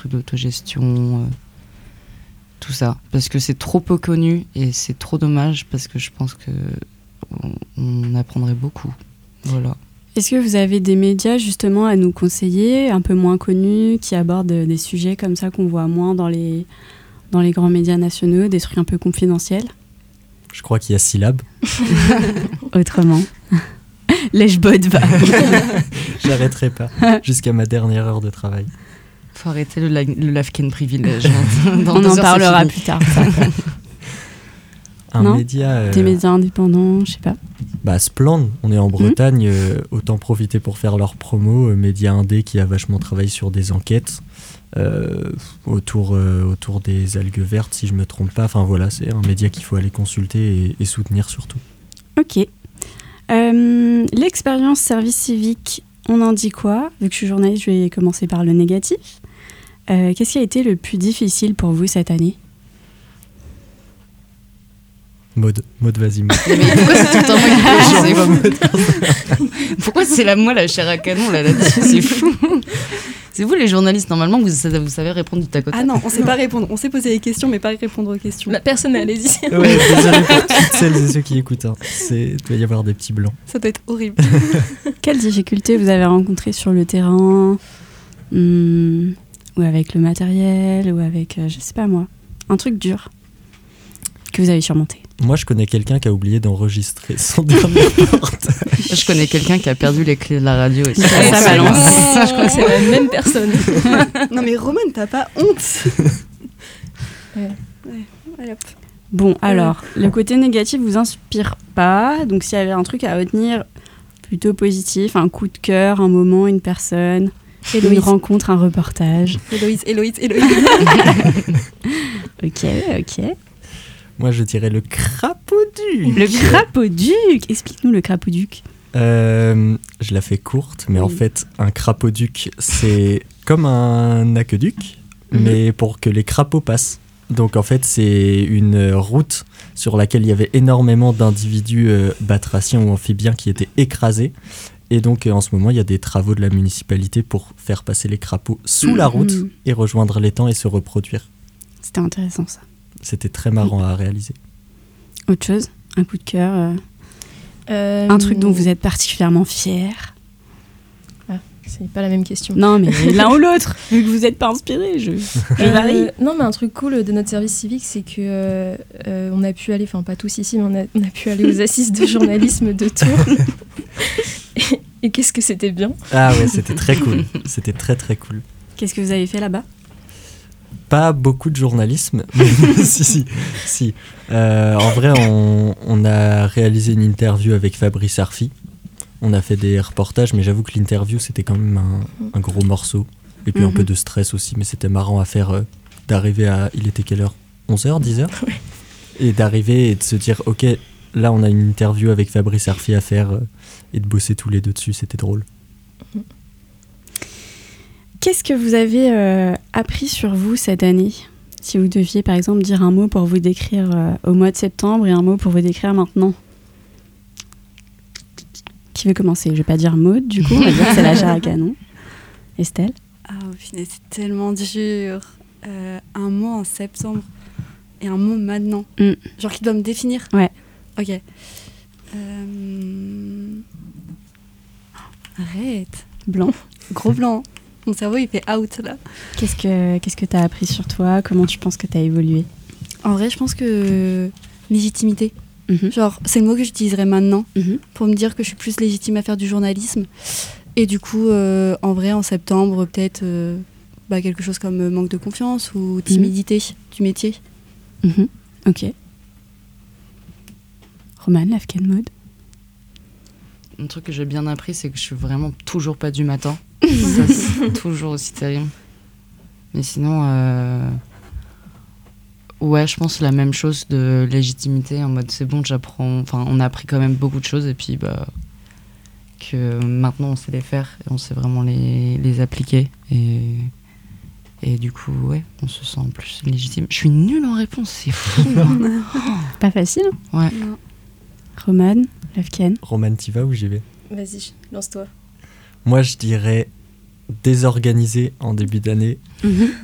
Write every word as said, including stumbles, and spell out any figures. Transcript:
trucs d'autogestion, euh, tout ça. Parce que c'est trop peu connu et c'est trop dommage parce que je pense qu'on on apprendrait beaucoup. Voilà. Est-ce que vous avez des médias justement à nous conseiller, un peu moins connus, qui abordent des sujets comme ça qu'on voit moins dans les, dans les grands médias nationaux, des trucs un peu confidentiels? Je crois qu'il y a Syllab. Autrement. Lèche-botte, va. J'arrêterai pas jusqu'à ma dernière heure de travail. Faut arrêter le, la- le Lafken privilège. Hein. Dans On deux en heures, parlera c'est plus tard. Ça. Un Non, média... euh, Des médias indépendants, je sais pas. Bah, Splend, on est en Bretagne, euh, autant profiter pour faire leur promo. Euh, média indé qui a vachement travaillé sur des enquêtes euh, autour, euh, autour des algues vertes, si je me trompe pas. Enfin voilà, c'est un média qu'il faut aller consulter et, et soutenir surtout. Ok. Euh, l'expérience service civique, on en dit quoi? Vu que je suis journaliste, je vais commencer par le négatif. Euh, qu'est-ce qui a été le plus difficile pour vous cette année? Maud, Maud, vas-y. Maud. Mais pourquoi c'est tout le temps moi qui pose? C'est fou. Pourquoi c'est la, moi la chair à canon là, là-dessus? C'est fou. C'est vous les journalistes, normalement, vous, vous savez répondre du tac au tac. Ah non, on sait pas répondre. On sait poser des questions, mais pas répondre aux questions. La personne, allez-y. Ouais, désolé pour toutes celles et ceux qui écoutent. Hein. C'est, il doit y avoir des petits blancs. Ça doit être horrible. Quelles difficultés vous avez rencontrées sur le terrain, hum, ou avec le matériel, ou avec, euh, je sais pas moi, un truc dur que vous avez surmonté? Moi, je connais quelqu'un qui a oublié d'enregistrer son dernier portage. Je connais quelqu'un qui a perdu les clés de la radio aussi. Ça, ça balance. Je crois que c'est la même personne. Non mais Roman, t'as pas honte? Ouais. Ouais, allez hop. Bon, alors, le côté négatif vous inspire pas. Donc, s'il y avait un truc à retenir plutôt positif, un coup de cœur, un moment, une personne, une Héloïse. rencontre, un reportage. Héloïse, Héloïse, Héloïse. Ok, ok. Moi, je dirais le crapauduc. Le crapauduc. Explique-nous le crapauduc. Euh, je la fais courte, mais Oui. en fait, un crapauduc, c'est comme un aqueduc, Mhm. mais pour que les crapauds passent. Donc, en fait, c'est une route sur laquelle il y avait énormément d'individus euh, batraciens ou amphibiens qui étaient écrasés. Et donc, euh, en ce moment, il y a des travaux de la municipalité pour faire passer les crapauds sous la route Mhm. et rejoindre l'étang et se reproduire. C'était intéressant, ça. C'était très marrant à réaliser. Autre chose? Un coup de cœur euh, Euh, Un truc dont vous êtes particulièrement fier? C'est pas la même question. Non, mais l'un ou l'autre. Vu que vous n'êtes pas inspiré, je, je Euh, varie. non, mais un truc cool de notre service civique, c'est que euh, euh, on a pu aller, enfin pas tous ici, mais on a, on a pu aller aux assises de journalisme de Tours. et et qu'est-ce que c'était bien. Ah ouais, c'était très cool. C'était très très cool. Qu'est-ce que vous avez fait là-bas? Pas beaucoup de journalisme, mais si, si, si. Euh, en vrai, on, on a réalisé une interview avec Fabrice Arfi. On a fait des reportages, mais j'avoue que l'interview, c'était quand même un, un gros morceau. Et puis Mhm. un peu de stress aussi, mais c'était marrant à faire, euh, d'arriver à... Il était quelle heure? onze heures, dix heures? Ouais. Et d'arriver et de se dire, ok, là, on a une interview avec Fabrice Arfi à faire, euh, et de bosser tous les deux dessus, c'était drôle. Qu'est-ce que vous avez euh, appris sur vous cette année? Si vous deviez, par exemple, dire un mot pour vous décrire euh, au mois de septembre et un mot pour vous décrire maintenant. Qui veut commencer? Je vais pas dire Maud, du coup, on va dire que c'est la chair à canon. Estelle? Ah, au final, c'est tellement dur. Euh, un mot en septembre et un mot maintenant. Mm. Genre qui doit me définir. Ouais. Ok. Euh... Arrête. Blanc. Gros blanc. Mon cerveau, il fait out, là. Qu'est-ce que qu'est-ce que tu as appris sur toi? Comment tu penses que tu as évolué? En vrai, je pense que légitimité. Mhm. Genre, c'est le mot que j'utiliserais maintenant Mhm. pour me dire que je suis plus légitime à faire du journalisme. Et du coup, euh, en vrai, en septembre, peut-être euh, bah, quelque chose comme euh, manque de confiance ou timidité du métier. Mhm. Ok. Romane, Lafken, Maud? Un truc que j'ai bien appris, c'est que je suis vraiment toujours pas du matin. Ça, c'est toujours aussi terrible. Mais sinon, euh... ouais, je pense la même chose de légitimité. En mode, c'est bon, j'apprends. Enfin, on a appris quand même beaucoup de choses et puis bah que maintenant on sait les faire et on sait vraiment les, les appliquer et et du coup, ouais, on se sent plus légitime. Je suis nulle en réponse, c'est fou. Hein. Pas facile. Ouais. Non. Romane, Lafken? Roman, t'y vas ou j'y vais? Vas-y, lance-toi. Moi, je dirais désorganisé en début d'année. Mhm.